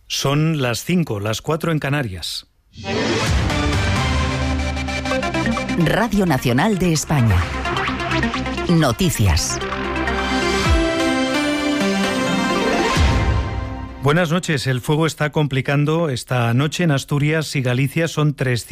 Son las 5, las 4 en Canarias. Radio Nacional de España. Noticias. Buenas noches. El fuego está complicando esta noche en Asturias y Galicia. Son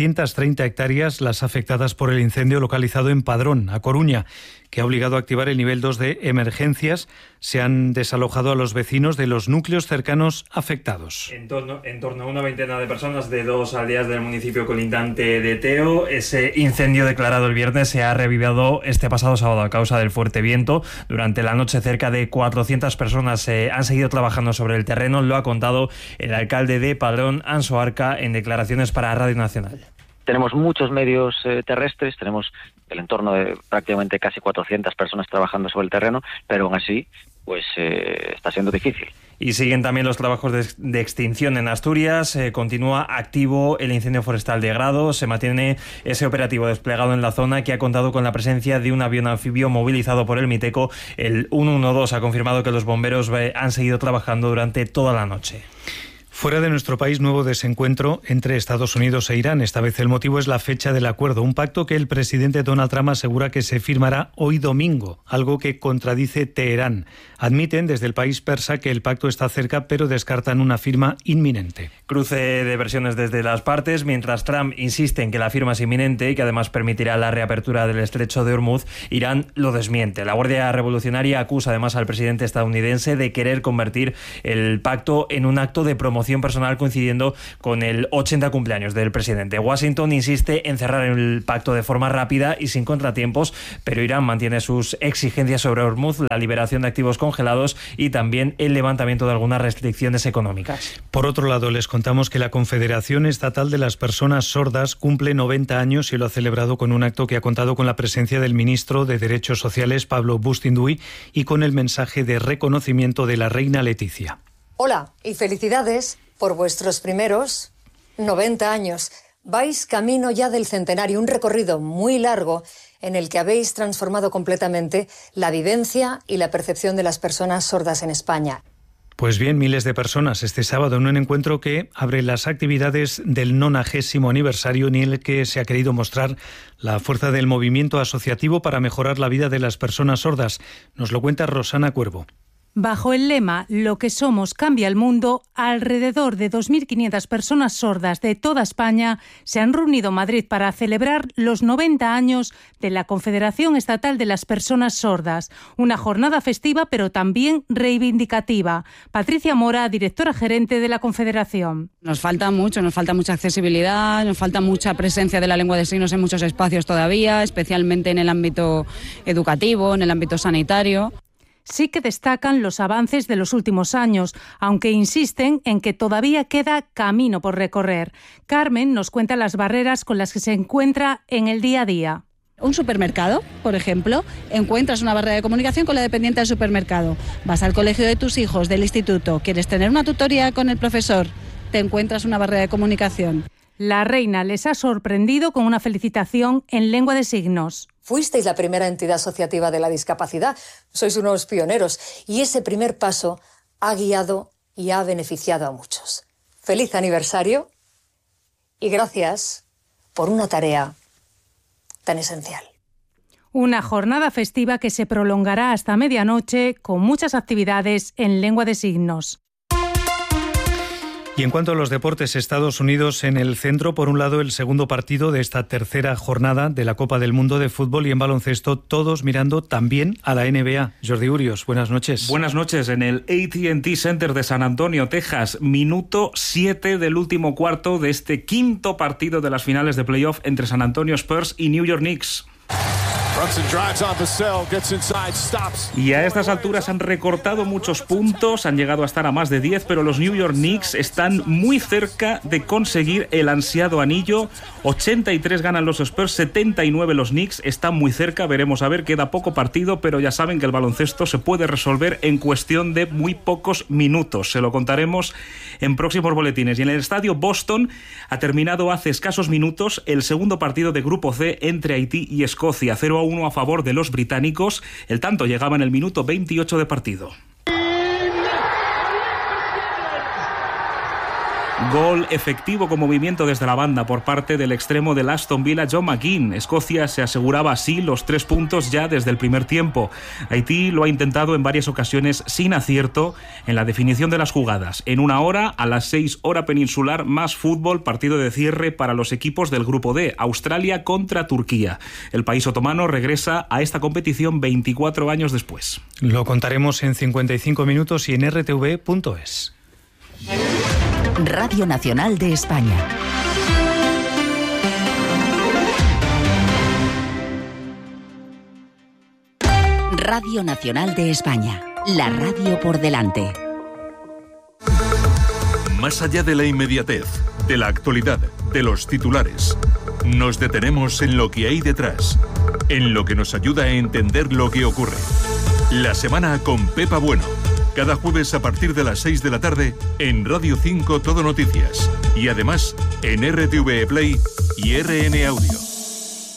330 hectáreas las afectadas por el incendio localizado en Padrón, a Coruña, que ha obligado a activar el nivel 2 de emergencias. Se han desalojado a los vecinos de los núcleos cercanos afectados. En torno a una veintena de personas de 2 aldeas del municipio colindante de Teo. Ese incendio declarado el viernes se ha reavivado este pasado sábado a causa del fuerte viento. Durante la noche cerca de 400 personas han seguido trabajando sobre el terreno. Lo ha contado el alcalde de Padrón, Anso Arca, en declaraciones para Radio Nacional. Tenemos muchos medios terrestres, tenemos el entorno de prácticamente casi 400 personas trabajando sobre el terreno, pero aún así pues está siendo difícil. Y siguen también los trabajos de extinción en Asturias. Continúa activo el incendio forestal de Grado. Se mantiene ese operativo desplegado en la zona, que ha contado con la presencia de un avión anfibio movilizado por el Miteco. El 112 ha confirmado que los bomberos han seguido trabajando durante toda la noche. Fuera de nuestro país, nuevo desencuentro entre Estados Unidos e Irán. Esta vez el motivo es la fecha del acuerdo, un pacto que el presidente Donald Trump asegura que se firmará hoy domingo, algo que contradice Teherán. Admiten desde el país persa que el pacto está cerca, pero descartan una firma inminente. Cruce de versiones desde las partes. Mientras Trump insiste en que la firma es inminente y que además permitirá la reapertura del estrecho de Hormuz, Irán lo desmiente. La Guardia Revolucionaria acusa además al presidente estadounidense de querer convertir el pacto en un acto de promoción personal, coincidiendo con el 80 cumpleaños del presidente. Washington insiste en cerrar el pacto de forma rápida y sin contratiempos, pero Irán mantiene sus exigencias sobre Hormuz, la liberación de activos congelados y también el levantamiento de algunas restricciones económicas. Por otro lado, les contamos que la Confederación Estatal de las Personas Sordas cumple 90 años y lo ha celebrado con un acto que ha contado con la presencia del ministro de Derechos Sociales, Pablo Bustinduy, y con el mensaje de reconocimiento de la reina Leticia. Hola y felicidades por vuestros primeros 90 años. Vais camino ya del centenario, un recorrido muy largo en el que habéis transformado completamente la vivencia y la percepción de las personas sordas en España. Pues bien, miles de personas este sábado en un encuentro que abre las actividades del 90º aniversario, en el que se ha querido mostrar la fuerza del movimiento asociativo para mejorar la vida de las personas sordas. Nos lo cuenta Rosana Cuervo. Bajo el lema «Lo que somos cambia el mundo», alrededor de 2.500 personas sordas de toda España se han reunido en Madrid para celebrar los 90 años de la Confederación Estatal de las Personas Sordas. Una jornada festiva, pero también reivindicativa. Patricia Mora, directora gerente de la Confederación. Nos falta mucho, nos falta mucha accesibilidad, nos falta mucha presencia de la lengua de signos en muchos espacios todavía, especialmente en el ámbito educativo, en el ámbito sanitario. Sí que destacan los avances de los últimos años, aunque insisten en que todavía queda camino por recorrer. Carmen nos cuenta las barreras con las que se encuentra en el día a día. Un supermercado, por ejemplo, encuentras una barrera de comunicación con la dependiente del supermercado. Vas al colegio de tus hijos, del instituto, quieres tener una tutoría con el profesor, te encuentras una barrera de comunicación. La reina les ha sorprendido con una felicitación en lengua de signos. Fuisteis la primera entidad asociativa de la discapacidad, sois unos pioneros, y ese primer paso ha guiado y ha beneficiado a muchos. Feliz aniversario y gracias por una tarea tan esencial. Una jornada festiva que se prolongará hasta medianoche con muchas actividades en lengua de signos. Y en cuanto a los deportes, Estados Unidos en el centro. Por un lado, el segundo partido de esta tercera jornada de la Copa del Mundo de Fútbol, y en baloncesto todos mirando también a la NBA. Jordi Urios, buenas noches. Buenas noches. En el AT&T Center de San Antonio, Texas, minuto 7 del último cuarto de este quinto partido de las finales de playoff entre San Antonio Spurs y New York Knicks. Y a estas alturas han recortado muchos puntos, han llegado a estar a más de 10, pero los New York Knicks están muy cerca de conseguir el ansiado anillo. 83 ganan los Spurs, 79 los Knicks, están muy cerca, veremos a ver, queda poco partido, pero ya saben que el baloncesto se puede resolver en cuestión de muy pocos minutos. Se lo contaremos en próximos boletines. Y en el estadio Boston ha terminado hace escasos minutos el segundo partido de Grupo C entre Haití y Escocia, 0-1 a favor de los británicos. El tanto llegaba en el minuto 28 de partido. Gol efectivo con movimiento desde la banda por parte del extremo del Aston Villa, John McGinn. Escocia se aseguraba así los 3 puntos ya desde el primer tiempo. Haití lo ha intentado en varias ocasiones sin acierto en la definición de las jugadas. En 1 hora, a las 6 hora peninsular, más fútbol, partido de cierre para los equipos del Grupo D, Australia contra Turquía. El país otomano regresa a esta competición 24 años después. Lo contaremos en 55 minutos y en rtv.es. Radio Nacional de España. Radio Nacional de España. La radio por delante. Más allá de la inmediatez, de la actualidad, de los titulares, nos detenemos en lo que hay detrás, en lo que nos ayuda a entender lo que ocurre. La semana con Pepa Bueno. Cada jueves a partir de las 6 de la tarde en Radio 5 Todo Noticias. Y además en RTV Play y RN Audio.